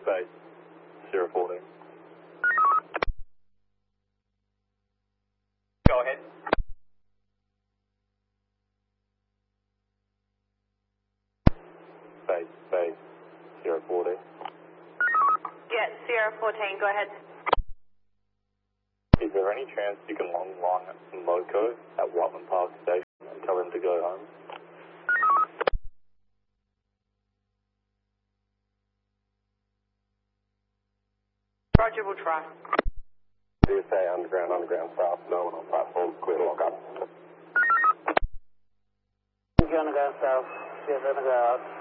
Base 014. Go ahead. Base 014. Yeah, Sierra 14, go ahead. Is there any chance you can long Loco at Watman Park Station and tell him to go home? Roger, we'll try. DSA underground south, no one on platform, clear to lock up. Underground south, yes, underground.